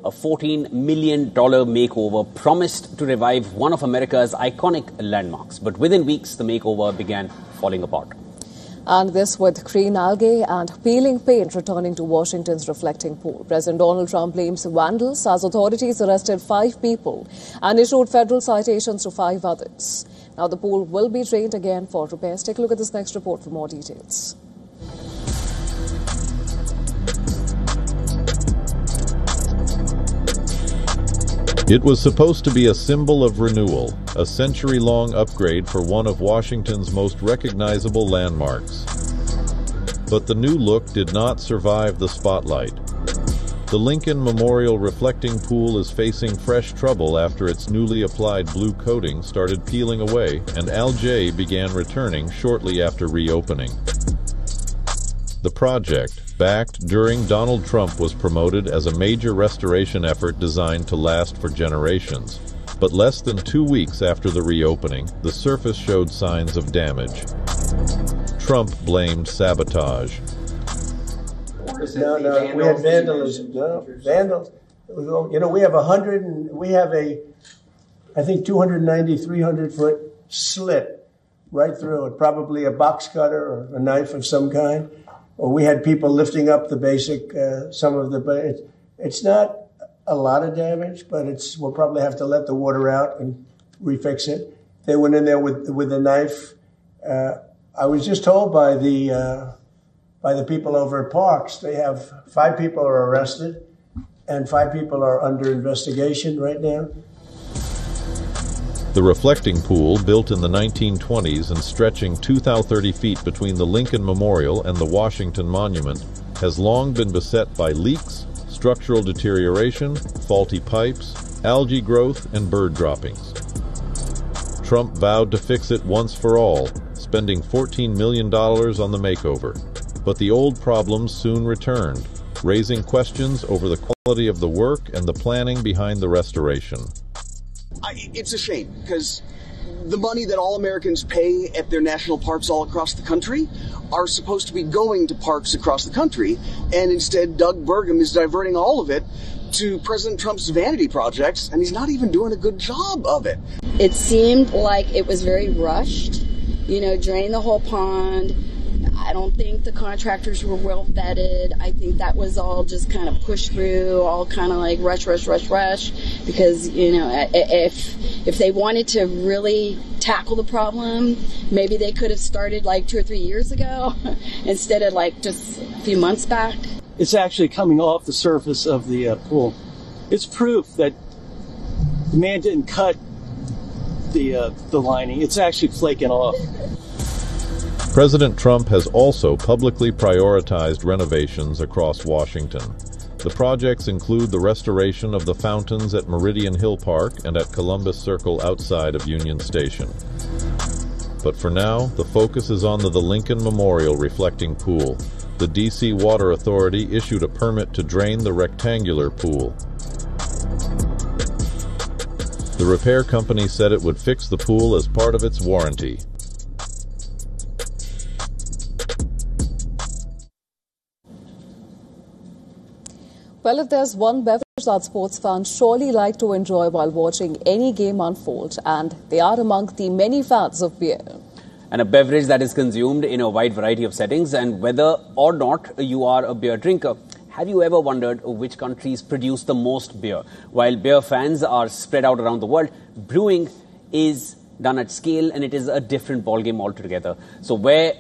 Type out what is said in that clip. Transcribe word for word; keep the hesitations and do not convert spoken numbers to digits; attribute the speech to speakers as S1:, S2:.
S1: A fourteen million dollars makeover promised to revive one of America's iconic landmarks. But within weeks, the makeover began falling apart.
S2: And this with green algae and peeling paint returning to Washington's reflecting pool. President Donald Trump blames vandals as authorities arrested five people and issued federal citations to five others. Now the pool will be drained again for repairs. Take a look at this next report for more details.
S3: It was supposed to be a symbol of renewal, a century-long upgrade for one of Washington's most recognizable landmarks. But the new look did not survive the spotlight. The Lincoln Memorial Reflecting Pool is facing fresh trouble after its newly applied blue coating started peeling away and algae began returning shortly after reopening. The project, backed during Donald Trump, was promoted as a major restoration effort designed to last for generations. But less than two weeks after the reopening, the surface showed signs of damage. Trump blamed sabotage.
S4: No, no, we had vandalism. No, vandals. You know, we have a hundred and we have a, I think, two hundred ninety, three hundred foot slit right through it. Probably a box cutter or a knife of some kind. Or we had people lifting up the basic, uh, some of the, but it's, it's not a lot of damage, but it's, we'll probably have to let the water out and refix it. They went in there with, with a knife. Uh, I was just told by the, uh, by the people over at Parks, they have five people are arrested and five people are under investigation right now.
S3: The reflecting pool, built in the nineteen twenties and stretching two thousand thirty feet between the Lincoln Memorial and the Washington Monument, has long been beset by leaks, structural deterioration, faulty pipes, algae growth, and bird droppings. Trump vowed to fix it once for all, spending fourteen million dollars on the makeover. But the old problems soon returned, raising questions over the quality of the work and the planning behind the restoration.
S5: I, it's a shame, because the money that all Americans pay at their national parks all across the country are supposed to be going to parks across the country, and instead Doug Burgum is diverting all of it to President Trump's vanity projects, and he's not even doing a good job of it.
S6: It seemed like it was very rushed, you know, drain the whole pond. I don't think the contractors were well vetted. I think that was all just kind of pushed through, all kind of like rush, rush, rush, rush. Because, you know, if if they wanted to really tackle the problem, maybe they could have started like two or three years ago instead of like just a few months back.
S7: It's actually coming off the surface of the uh, pool. It's proof that the man didn't cut the uh, the lining. It's actually flaking off.
S3: President Trump has also publicly prioritized renovations across Washington. The projects include the restoration of the fountains at Meridian Hill Park and at Columbus Circle outside of Union Station. But for now, the focus is on the, the Lincoln Memorial Reflecting Pool. The D C Water Authority issued a permit to drain the rectangular pool. The repair company said it would fix the pool as part of its warranty.
S2: Well, if there's one beverage that sports fans surely like to enjoy while watching any game unfold, and they are among the many fans of beer.
S1: And a beverage that is consumed in a wide variety of settings, and whether or not you are a beer drinker. Have you ever wondered which countries produce the most beer? While beer fans are spread out around the world, brewing is done at scale, and it is a different ballgame altogether. So where